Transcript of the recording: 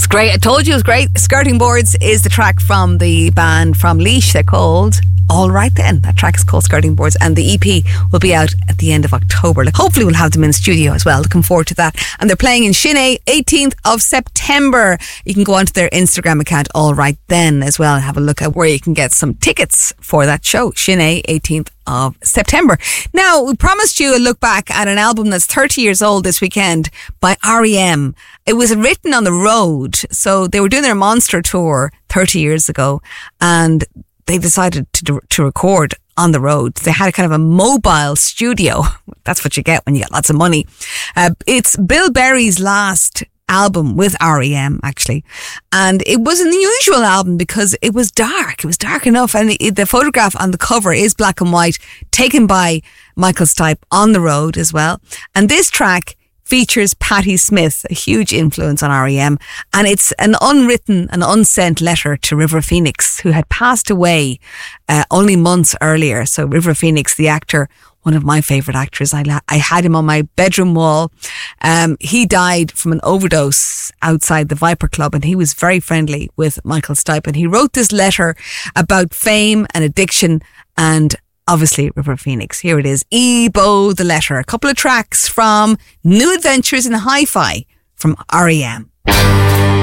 It's great. I told you it was great. Skirting Boards is the track from the band from Laois. They're called All Right Then. That track is called Skirting Boards, and the EP will be out at the end of October. Hopefully we'll have them in studio as well. Looking forward to that. And they're playing in Shinay 18th of September. You can go onto their Instagram account All Right Then as well and have a look at where you can get some tickets for that show. Shinay 18th of September. Now, we promised you a look back at an album that's 30 years old this weekend by R.E.M. It was written on the road. So they were doing their Monster tour 30 years ago, and they decided to record on the road. They had a kind of a mobile studio. That's what you get when you get lots of money. It's Bill Berry's last album with R.E.M. actually, and it was an unusual album because it was dark. It was dark enough, and the photograph on the cover is black and white, taken by Michael Stipe on the road as well. And this track features Patti Smith, a huge influence on R.E.M., and it's an unwritten and unsent letter to River Phoenix, who had passed away only months earlier. So River Phoenix, the actor, one of my favourite actors. I had him on my bedroom wall. He died from an overdose outside the Viper Club, and he was very friendly with Michael Stipe. And he wrote this letter about fame and addiction and obviously River Phoenix. Here it is. Ebo, the letter. A couple of tracks from New Adventures in Hi-Fi from R.E.M.